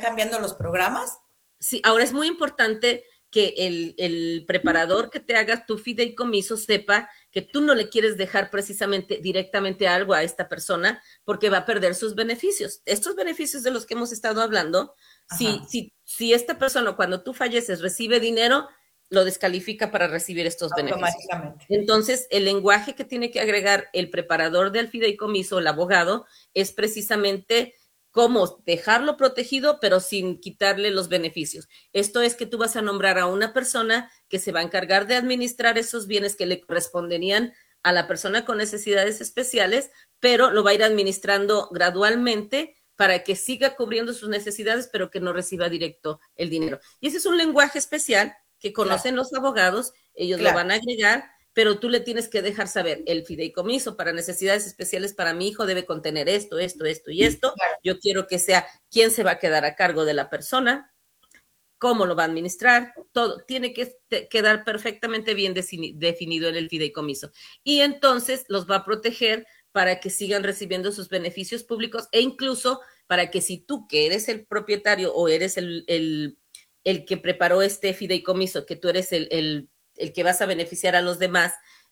cambiando los programas. Sí, ahora es muy importante que el preparador que te haga tu fideicomiso sepa que tú no le quieres dejar precisamente directamente algo a esta persona porque va a perder sus beneficios. Estos beneficios de los que hemos estado hablando, Ajá. si esta persona cuando tú falleces recibe dinero, lo descalifica para recibir estos beneficios. Automáticamente. Entonces, el lenguaje que tiene que agregar el preparador del fideicomiso, el abogado, es precisamente cómo dejarlo protegido, pero sin quitarle los beneficios. Esto es que tú vas a nombrar a una persona que se va a encargar de administrar esos bienes que le corresponderían a la persona con necesidades especiales, pero lo va a ir administrando gradualmente para que siga cubriendo sus necesidades, pero que no reciba directo el dinero. Y ese es un lenguaje especial que Claro, conocen los abogados, ellos lo claro, van a agregar, pero tú le tienes que dejar saber, el fideicomiso para necesidades especiales para mi hijo debe contener esto, esto, esto y esto. claro. Yo quiero que sea quién se va a quedar a cargo de la persona, cómo lo va a administrar, todo tiene que quedar perfectamente bien definido en el fideicomiso. Y entonces los va a proteger para que sigan recibiendo sus beneficios públicos e incluso para que si tú que eres el propietario o eres el que preparó este fideicomiso, que tú eres el que vas a beneficiar a los demás,